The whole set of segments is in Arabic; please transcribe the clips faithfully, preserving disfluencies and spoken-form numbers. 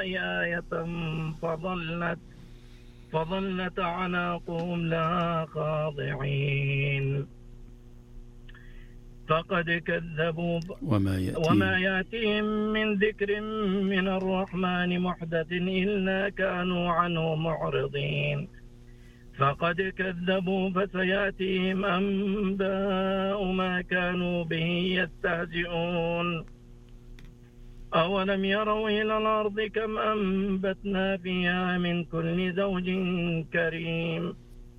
آية فظلت فظلت أعناقهم لها خاضعين. فقد كذبوا وما يأتيهم, وما يأتيهم من ذكر من الرحمن محدث إلا كانوا عنه معرضين. فقد كذبوا فسيأتيهم أنباء ما كانوا به يستهزئون. أولم يروا إلى الأرض كم أنبتنا فيها من كل زوج كريم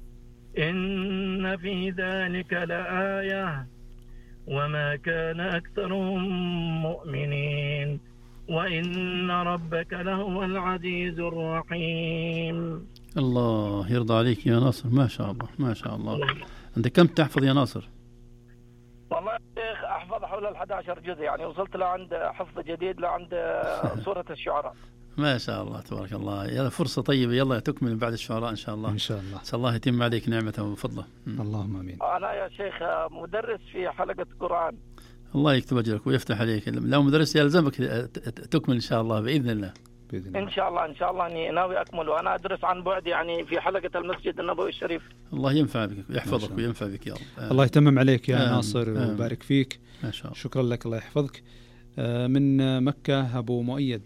إن في ذلك لآية وما كان أكثرهم مؤمنين وإن ربك لهو العزيز الرحيم. الله يرضى عليك يا ناصر، ما شاء الله ما شاء الله. أنت كم تحفظ يا ناصر؟ والله شيخ أحفظ حول الحادي عشر جزء، يعني وصلت لعند حفظ جديد لعند سورة الشعراء. ما شاء الله تبارك الله. يلا فرصة طيبة، يلا تكمل بعد الشعراء إن شاء الله. إن شاء الله. صلى الله يتم عليك نعمته وفضله. اللهم آمين. أنا يا شيخ مدرس في حلقة قرآن. الله يكتب أجرك ويفتح عليك. لو مدرس يلزمك تكمل إن شاء الله بإذن الله. بإذن الله. إن شاء الله إن شاء الله أني ناوي أكمل، وأنا أدرس عن بعد يعني في حلقة المسجد النبوي الشريف. الله ينفع بك ويحفظك وينفع بك يا رب. آه. الله يتمم عليك يا آه. ناصر ويبارك فيك. ما شاء الله. شكرا لك، الله يحفظك. آه من مكة أبو مؤيد.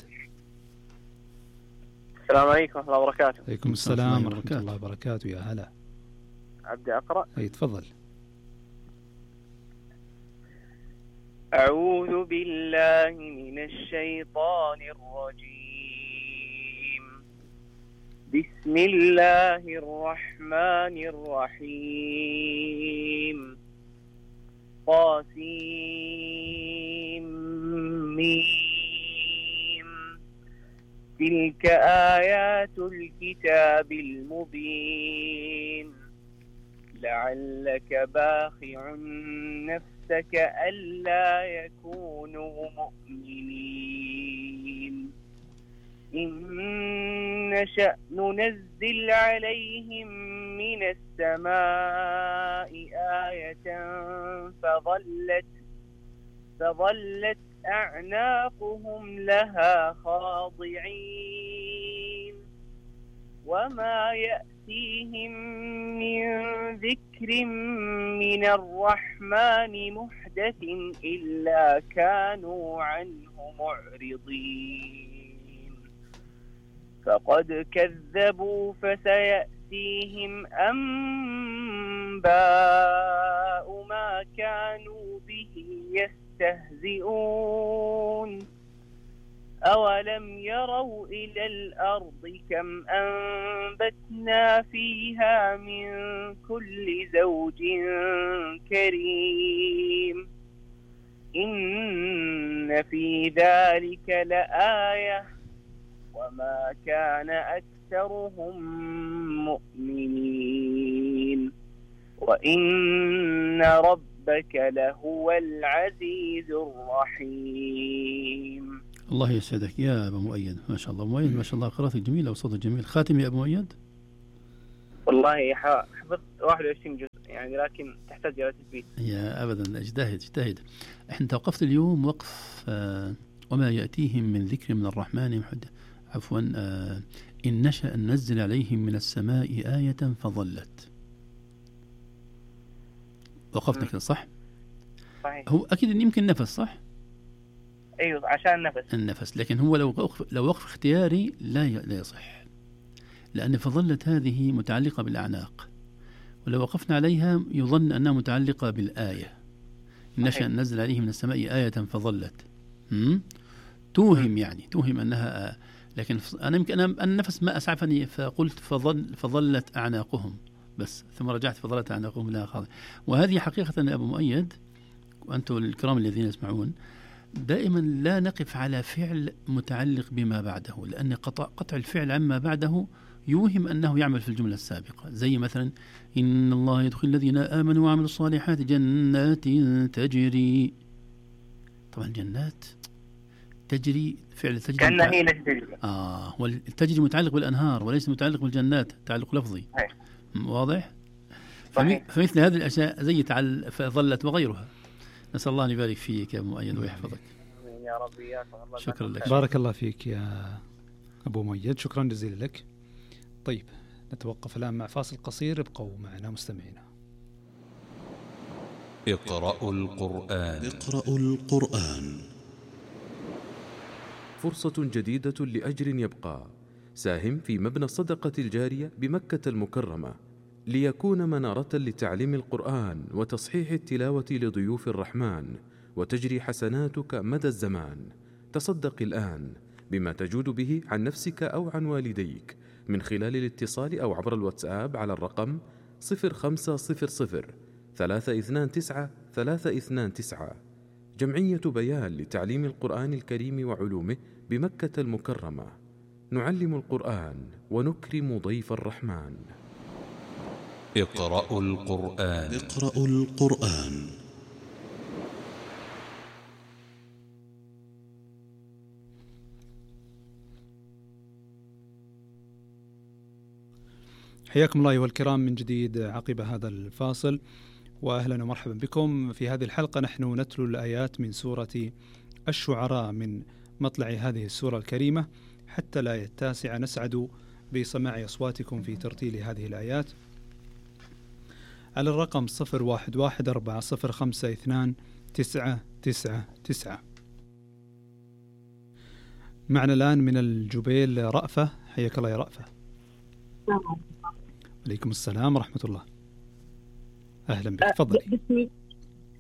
السلام عليكم ورحمة الله وبركاته. عليكم السلام ورحمة الله وبركاته. يا هلا. عبدي أقرأ. أي تفضل. أعوذ بالله من الشيطان الرجيم. بسم الله الرحمن الرحيم. قاسم ميم. تلك آيات الكتاب المبين. لعلك باخع نفسك ألا يكونوا مؤمنين. إن نشأ ننزل عليهم من السماء آية فظلت فظلت أعناقهم لها خاضعين. وما يأتيهم من ذكر من الرحمن محدث إلا كانوا عنه معرضين. فقد كذبوا فسيأتيهم أنباء ما كانوا به يستهزئون. أولم يروا إلى الأرض كم أنبتنا فيها من كل زوج كريم إن في ذلك لآية وما كان أكثرهم مؤمنين وإن ربك لهو العزيز الرحيم. الله يسعدك يا أبو مؤيد، ما شاء الله مؤيد، ما شاء الله قراءتك جميلة وصوتك جميل. خاتم يا أبو مؤيد؟ والله حفظت واحد وعشرين جزء يعني، لكن تحتاج إلى تثبيت. يا أبدا اجتهد اجتهد. احنا توقفت اليوم وقف آه وما يأتيهم من ذكر من الرحمن محدث عفوا آه إن نشأ ننزل عليهم من السماء آية فظلت. وقفنا كده صح؟ صحيح. هو أكيد إن يمكن نفس صح؟ أيوة عشان النفس. النفس، لكن هو لو وقف لو وقف اختياري لا لا يصح، لأن فظلت هذه متعلقة بالأعناق، ولو وقفنا عليها يظن أنها متعلقة بالآية. نشأ ننزل عليهم من السماء آية فظلت. هم؟ توهم يعني توهم أنها آه. لكن أنا يمكن أنا النفس ما أسعفني فقلت فظل فظلت أعناقهم بس، ثم رجعت فظلت أعناقهم لا خاضع. وهذه حقيقة يا أبو مؤيد وأنتم الكرام الذين يسمعون دائما لا نقف على فعل متعلق بما بعده، لأن قطع, قطع الفعل عما بعده يوهم أنه يعمل في الجملة السابقة. زي مثلا إن الله يدخل الذين آمنوا وعملوا الصالحات جنات تجري. طبعا جنات تجري فعل تجري كأنها هي تجري. آه والتجري متعلق بالأنهار وليس متعلق بالجنات، تعلق لفظي. هي. واضح؟ فمثل هذه الأشياء زي تعال فظلت وغيرها. نسأل الله أن يبارك فيك يا أبو مؤيد ويحفظك. يا ربي يا شكرا لك. بارك الله فيك يا أبو مؤيد، شكرا جزيلا لك. طيب نتوقف الآن مع فاصل قصير، ابقوا معنا مستمعينا. اقرأوا القرآن. اقرأوا القرآن. فرصة جديدة لأجر يبقى. ساهم في مبنى الصدقة الجارية بمكة المكرمة ليكون منارة لتعليم القرآن وتصحيح التلاوة لضيوف الرحمن، وتجري حسناتك مدى الزمان. تصدق الآن بما تجود به عن نفسك أو عن والديك من خلال الاتصال أو عبر الواتساب على الرقم صفر خمسة صفر صفر ثلاثة اثنان تسعة ثلاثة اثنان تسعة. جمعية بيان لتعليم القرآن الكريم وعلومه بمكة المكرمة. نعلم القرآن ونكرم ضيف الرحمن. اقرأوا القرآن. اقرأوا القرآن. حياكم الله أيها الكرام من جديد عقب هذا الفاصل، وأهلا ومرحبا بكم. في هذه الحلقة نحن نتلو الآيات من سورة الشعراء من مطلع هذه السورة الكريمة حتى الآية التاسعة. نسعد بسماع أصواتكم في ترتيل هذه الآيات على الرقم صفر واحد واحد أربعة صفر خمسة اثنان تسعة تسعة تسعة. معنا الآن من الجبيل رأفة، حياك الله يا رأفة. نعم. عليكم السلام ورحمة الله. أهلا بك، تفضلي. باسمي